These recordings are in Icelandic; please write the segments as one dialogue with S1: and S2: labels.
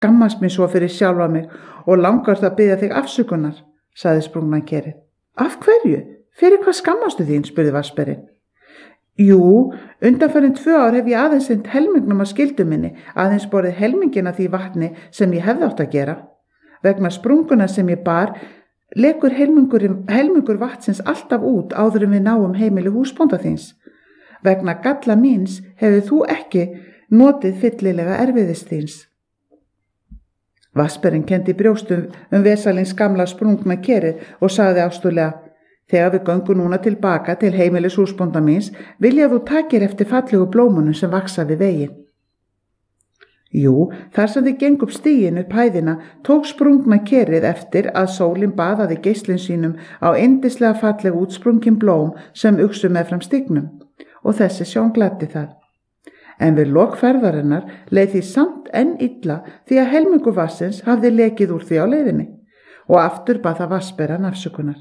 S1: skammast mér svo fyrir sjálfa mig og langast að biðja þig afsökunar, sagði sprungna kerið. Af hverju? Fyrir hvað skammastu þín, spurði Vatnsberinn. Jú, undanfarin 2 ár hef ég aðeins sinnt helmingnum að skyldu minni, aðeins borið helmingin af því vatni sem ég hefði átt að gera. Vegna sprunguna sem ég bar, lekur helmingur vatnsins alltaf út áður en við náum heimili húsbónda þíns. Vegna galla míns hefur þú ekki notið fyllilega erfiðist þíns. Vatnsberinn kenndi brjóstum vesalins gamla sprungna kerið og sagði ástúðlega: Þegar við göngum núna tilbaka til heimilis húsbónda míns, vilja þú takir eftir fallegu blómunum sem vaksa við veginn. Jú, þar sem þið geng upp stíginn upp hæðina, tók sprungna kerið eftir að sólin baðaði geislin sínum á yndislega fallegu útsprungin blóm sem uxu meðfram stígnum, og þessi sjón gladdi það. En við lok ferðarinnar leið því samt enn illa því að helmingur vatnsins hafði lekið úr því á leiðinni, og aftur bað það Vatnsberann afsökunar.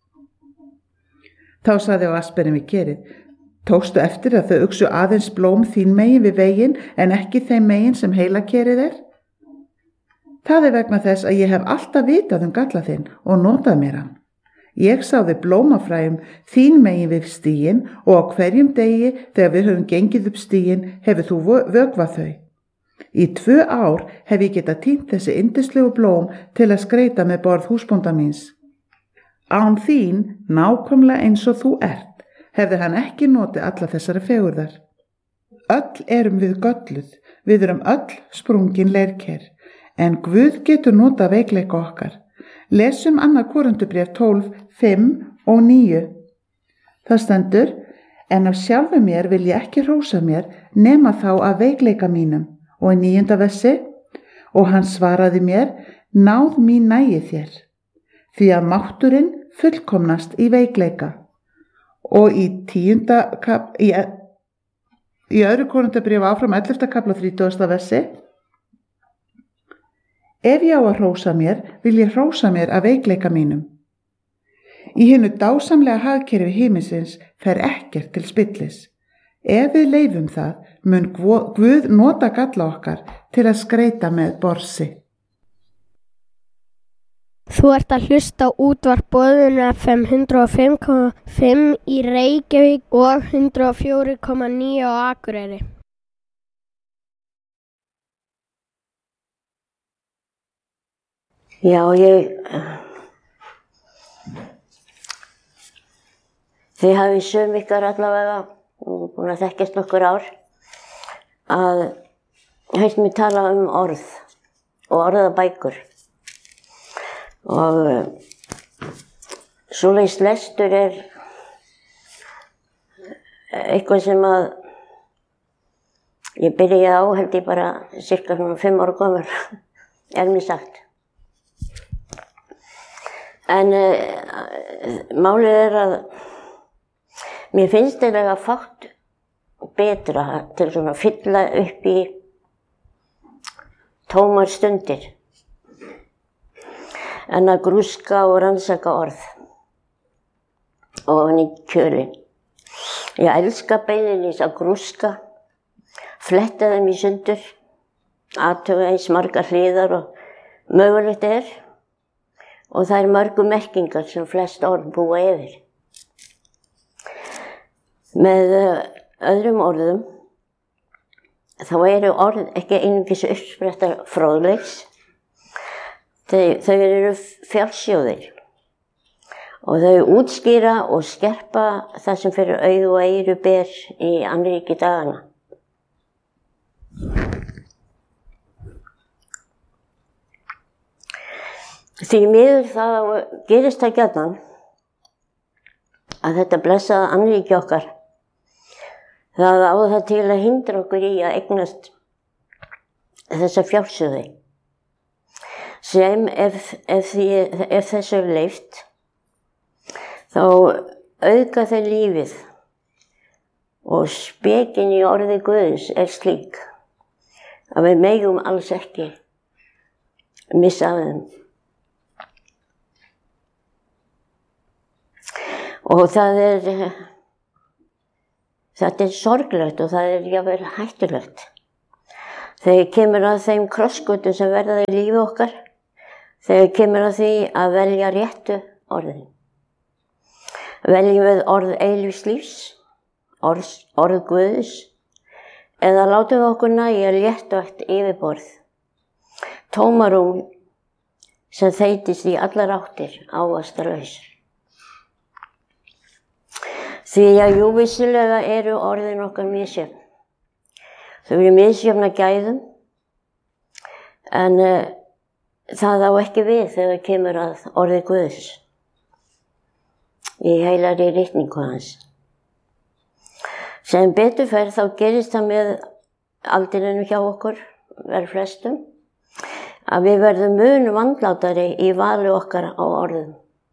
S1: Þá sagði Vatnsberinn við kerið: Tókstu eftir að þau uxu aðeins blóm þín megin við veginn en ekki þeim megin sem heila kerið er? Það er vegna þess að ég hef alltaf vitað galla þinn og notað mér hann. Ég sáði blómafræjum þín megin við stíginn og á hverjum degi þegar við höfum gengið upp stíginn hefur þú vökvað þau. Í 2 ár hef ég getað tínt þessi yndislegu blóm til að skreita með borð húsbónda míns. Án þín, nákvæmlega eins og þú ert, hefði hann ekki notið alla þessara fegurðar. Öll erum við gölluð, við erum öll sprungin leirker, en Guð getur notað veikleika okkar. Lesum 2. Korintubréf 12, 5 og 9. Það stendur: En af sjálfu mér vil ég ekki hrósa mér nema þá af veikleika mínum. Og í 9. versi: Og hann svaraði mér: Náð mín nægi þér, því að mátturinn fullkomnast í veikleika. Og í 2. Korintubréf áfram 11. kapla 30. versi: Ef ég á að hrósa mér, vil ég hrósa mér af veikleika mínum. Í hinu dásamlega hagkerfi himinsins fer ekkert til spillis. Ef við leyfum það, mun Guð nota galla okkar til að skreita með borsi.
S2: Þú ert að hlusta á útvarp Boðun FM 105,5 í Reykjavík og 104,9 á Akureyri.
S3: Já, þið hafið sum ykkar allavega, búin að þekkjast nokkur ár, að heyrt mig tala orð og orðabækur. Og svoleiðis lestur er eitthvað sem að ég byrjaði á, held ég bara cirka 5 ára gömul, er mér sagt. En málið er að mér finnst eiginlega fátt betra til svona að fylla upp í tómar stundir en að grúska og rannsaka orð ofan í kjölinn. Ég elska beinlínis að grúska, fletta þeim í sundur, athuga eins margar hliðar og mögulegt er, og það er mörgu merkingar sem flest orð búa yfir. Með öðrum orðum, þá eru orð ekki einungis uppsprettar fróðleiks, þau eru fjársjóðir og þau útskýra og skerpa það sem fyrir augu og eyru ber í annríki dagana. Því miður þá gerist það gjarnan að þetta blessaða annríki okkar, það á það til að hindra okkur í að eignast þessa fjársjóði, sem ef þessu er leyft, þá auka þau lífið og spekin í orði Guðs er slík að við megum alls ekki missa af þeim. Og þetta er sorglegt og það er jafnvel hættulegt. Þegar kemur að þeim krossgötum sem verða í lífi okkar, þegar kemur að því að velja réttu orðin. Veljum við orð eilífs lífs, orð Guðs, eða látum við okkur nægja léttvægt yfirborð, tómarúm sem þeytist í allar áttir ávaxtalaus. Því að jú vissulega eru orðin okkar misjöfn. Þau eru misjöfn að gæðum, en það á ekki við þegar kemur að orði Guðs í heilagri ritningu hans. Sem betur fer þá gerist það með aldrinum hjá okkur, verð flestum, að við verðum mun vandlátari í vali okkar á orðum.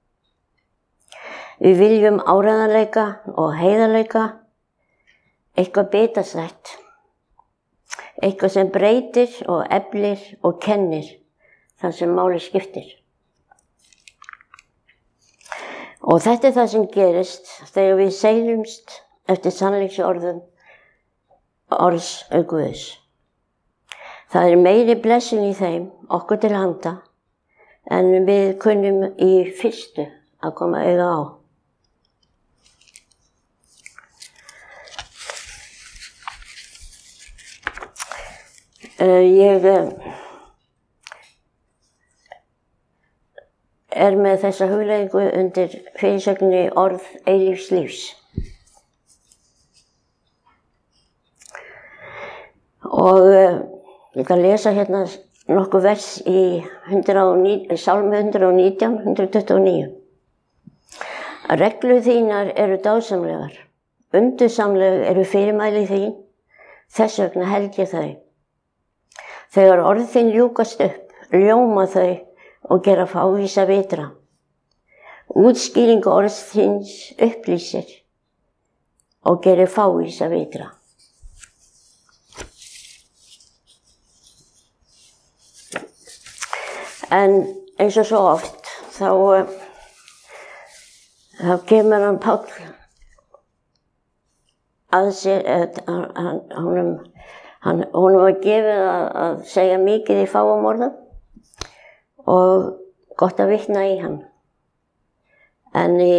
S3: Við viljum áreiðanleika og heiðarleika, eitthvað bitastætt, eitthvað sem breytir og eflir og kennir það sem máli skiptir. Og þetta það sem gerist þegar við seilumst eftir sannleiksorðum orðs Guðs. Það meiri blessun í þeim, okkur til handa, en við kunnum í fyrstu að koma auga á. Ég með þessa hugleiðingu undir fyrirsögninni orð eilífs lífs. Og ég ætla að lesa hérna nokkuð vers í Sálmi 119, 129. Reglur þínar eru dásamlegar, undursamleg eru fyrirmæli þín, þess vegna held ég þau. Þegar orð þín ljúkast upp, ljóma þau og gera fávísa vitra. Útskýring orðs þíns upplýsir og gerir fávísa vitra. En eins og svo oft þá kemur hann Páll að sér, honum var gefið að segja mikið í fáum orðum og gott að vitna í hann. En í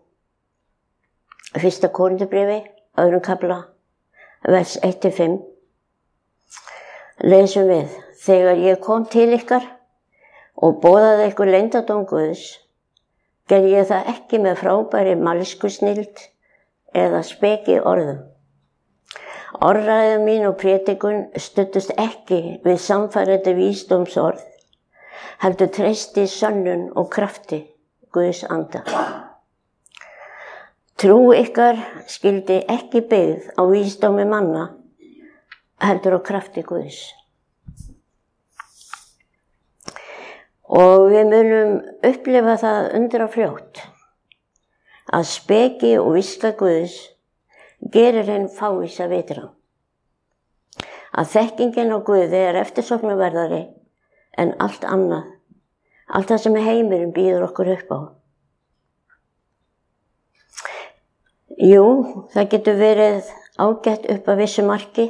S3: 1. Korinthubréfi, 2. kafla, vers 1-5, lesum við: Þegar ég kom til ykkar og boðaði ykkur leyndardóm Guðs, gerði ég það ekki með frábæri mælskusnilld eða speki orðum. Orðræða mín og prédikun studdust ekki við sannfærandi vísdómsorð, heldur treysti sönnun og krafti Guðs anda. Trú ykkar skyldi ekki byggð á vísdómi manna, heldur á krafti Guðs. Og við munum upplifa það undir og fljótt að speki og vísla Guðs gerir henn fávísa vitra. Að þekkingin á Guði eftirsóknarverðari en allt annað, allt það sem heimurinn býður okkur upp á. Jú, það getur verið ágætt upp að vissu marki,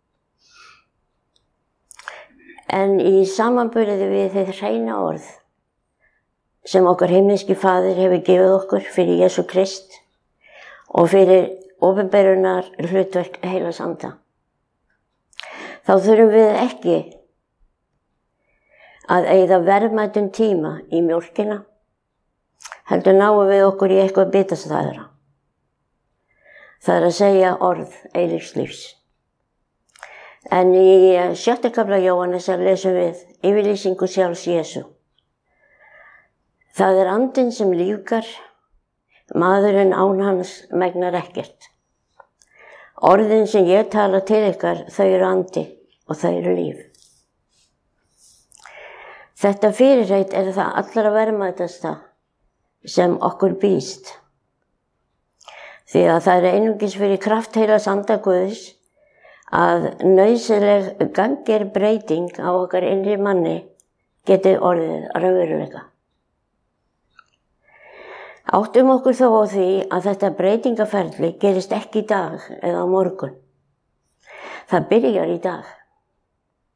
S3: en í samanburði við þið hreina orð sem okkar himneski Faðir hefur gefið okkur fyrir Jesú Krist og fyrir opinberunar hlutverk heilags anda, þá þurfum við ekki að eyða verðmætum tíma í mjólkina, heldur náum við okkur í eitthvað bitastæðara. Það að segja orð eilífs lífs. En í 6. kafla Jóhannesar lesum við yfirlýsingu sjálfs Jesú. Það andinn sem lífgar, maðurinn án hans megnar ekkert. Orðin sem ég tala til ykkar, þau eru andi og þau eru líf. Þetta fyrirheit það allra verðmætasta sem okkur býst. Því að það einungis fyrir kraft heilags anda Guðs að nauðsynleg gangger breyting á okkar innri manni geti orðið raunveruleika. Áttum okkur þó á því að þetta breytingaferli gerist ekki í dag eða á morgun. Það byrjar í dag.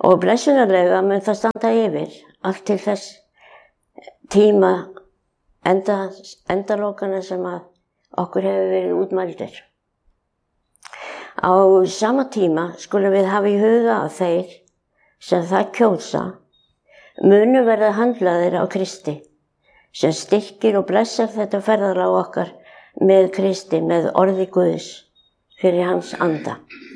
S3: Og blessunarlega mun það standa yfir allt til þess tíma endalokana sem að okkur hefur verið útmældir. Á sama tíma skulum við hafa í huga að þeir sem það kjósa munu verða handlaðir á Kristi, sem styrkir og blessar þetta ferðalag okkar með Kristi, með orði Guðs fyrir hans anda.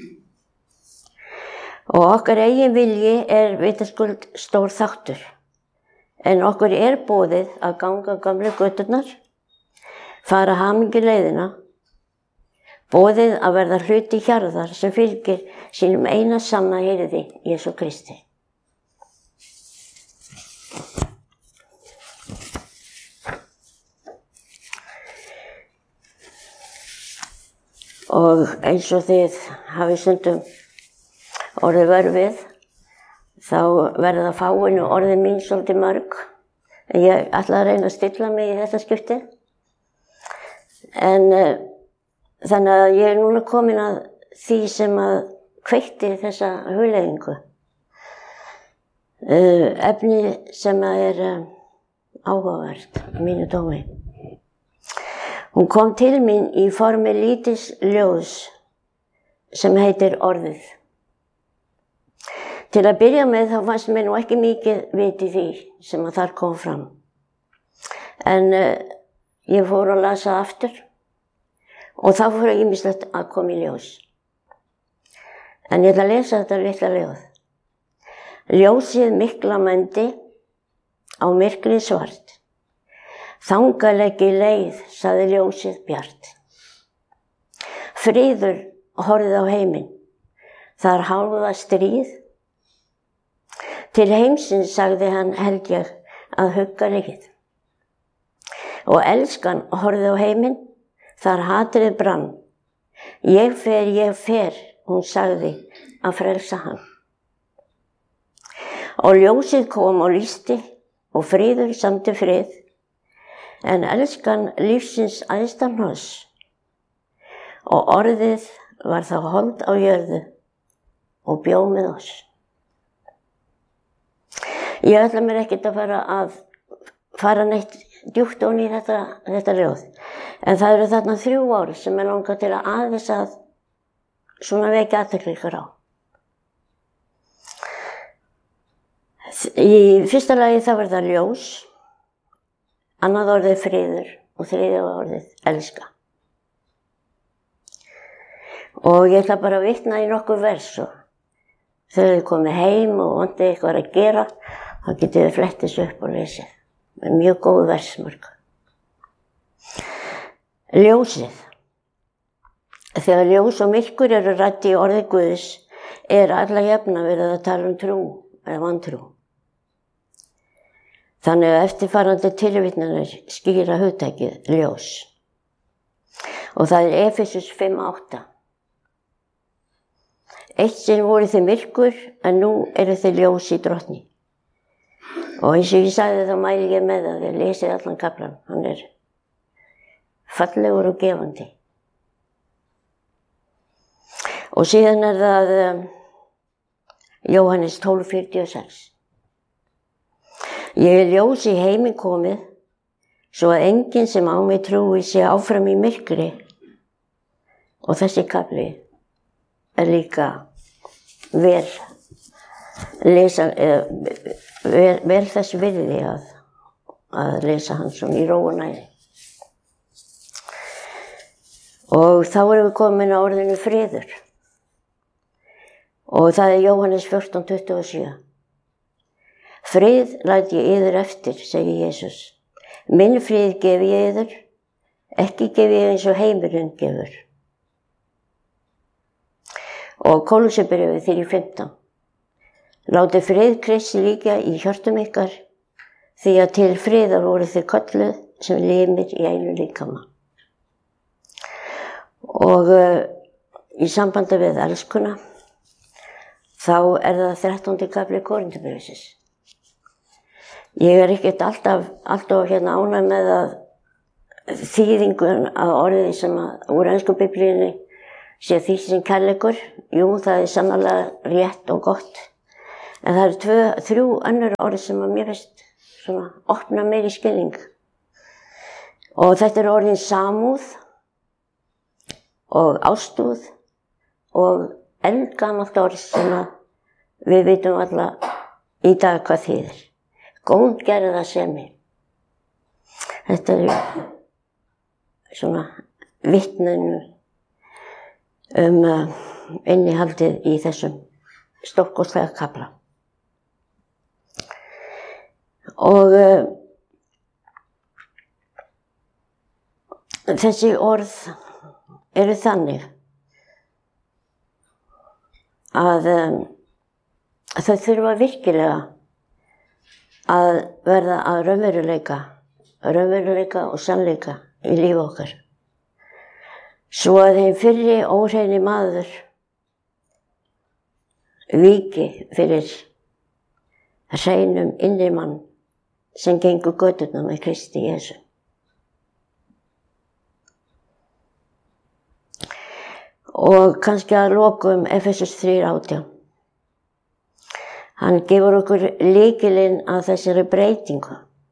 S3: Og okkar eigin vilji vitaskuld stór þáttur, en okkur boðið að ganga gamlu göturnar, fara hamingjuleiðina, boðið að verða hluti hjarðar sem fylgir sínum eina sanna hirði, Jesú Kristi. Og eins og þið hafið stundum orðið vör við, þá verða fáinu orðið mín svolítið mörg. Ég ætla að reyna að stilla mig í þetta skipti. En þannig að ég núna komin að því sem að kveikti þessa hugleiðingu. Efni sem að áhugavert mínu dómi. Hún kom til mín í formi lítils ljóðs sem heitir Orðið. Til að byrja með þá fannst mér nú ekki mikið viti því sem að þar kom fram. En ég fór að lasa aftur og þá fór að ýmislegt að koma í ljós. En ég ætla að lesa þetta litla ljóð. Ljósið mikla mændi á myrkrið svart. Þangað leggi leið, sagði ljósið bjart. Friður horfði á heiminn, þar hálfa stríð. Til heimsins sagði hann held ég að hugga leið. Og elskan horfði á heiminn, þar hatrið brann. Ég fer, hún sagði að frelsa hann. Og ljósið kom og lýsti og friður samdi frið. En elskan lífsins æðsta hnoss. Og orðið var þá hold á jörðu og bjó með oss. Ég ætla mér ekkert að fara neitt djúpt ofan í þetta ljóð. En það eru þarna 3 ár sem er langað til að aðeins að svona vekja athygli ykkur á. Í fyrsta lagi það var það ljós, annað orðið friður og þriðja orðið elska. Og ég ætla bara að vitna í nokkur vers og þegar þið komið heim og vantið eitthvað að gera, þá getið þið flett þessu upp og lesið. Með mjög góð versmörk. Ljósið. Þegar ljós og myrkur eru rædd í orði Guðs, alla jafna verið að tala trú eða vantrú. Þannig að eftirfarandi tilvitnanir skýra hugtakið ljós. Og það Efesus 5:8. Eitt sinn voru þið myrkur, en nú eru þið ljós í Drottni. Og eins og ég sagði þá mæli ég með að þið lesið allan kaflan. Hann fallegur og gefandi. Og síðan það Jóhannes 12:46. Ég ljós í heiminn komið, svo að enginn sem á mig trúi sé áfram í myrkri. Og þessi kafli líka vel þess virði að lesa hann svona í ró og næði. Og þá erum við komin á orðinu friður. Og það Jóhannes 14:27. Frið læt ég yður eftir, segir Jesús. Minn frið gefi ég yður, ekki gefi ég eins og heimurinn gefur. Og Kólussarbréfið 3:15. Látið frið Kristi líka í hjörtum ykkar, því að til friðar voru þið kölluð sem limir í einu líkama. Og í sambandi við elskuna, þá það 13. kafli Korinthubréfsins. Ég ekkert alltaf ánægð með að þýðingun að orðið sem úr ensku biblíunni sé því sem kærleikur. Jú, það sannarlega rétt og gott. En það eru 3 önnur orð sem að mér finnst svona opna meiri skilning. Og þetta eru orðin samúð og ástúð og eldgamalt orð sem að við vitum alla í dag hvað þýðir. Góðgerðarsemi. Þetta eru svona vitnun innihaldið í þessum stórkostlega kafla. Og þessi orð eru þannig að þau þurfa virkilega að verða að raunveruleika og sannleika í lífi okkar. Svo að þeim fyrri óhreini maður víki fyrir hreinum innri mann sem gengur göturnar með Kristi Jesú. Og kannski að lokum Efesus 3:18. Hann gefur okkur lykilinn að þessari breytingu.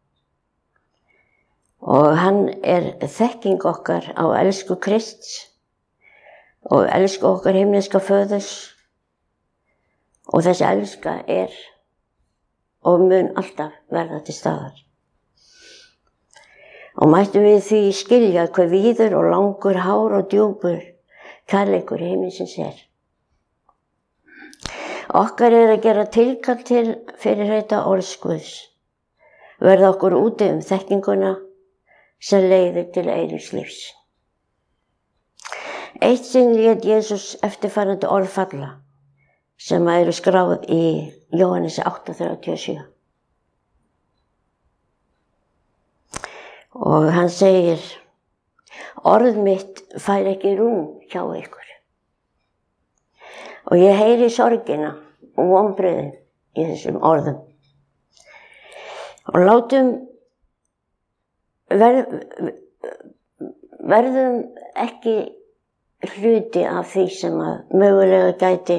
S3: Og hann þekking okkar á elsku Krists og elsku okkar himneska föðurs. Og þessi elska og mun alltaf verða til staðar. Og mættum við því skilja hve víður og langur, hár og djúpur kærleikur himinsins Okkar að gera tilkall til fyrirheita orðs Guðs. Verða okkur úti þekkinguna sem leiðir til eilífs lífs. Eitt sinn lét Jesús eftirfarandi orð falla sem eru skráð í Jóhannesi 8:37. Og hann segir, orð mitt fær ekki rúm hjá ykkur. Og ég heyri sorgina og vonbrigðin í þessum orðum. Og verðum ekki hluti af því sem að mögulega gæti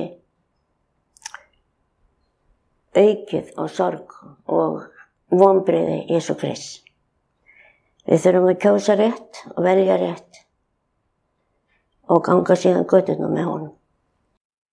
S3: aukið á sorg og vonbrigði Jesú Krists. Við þurfum að kjósa rétt og velja rétt og ganga síðan göturnar með honum.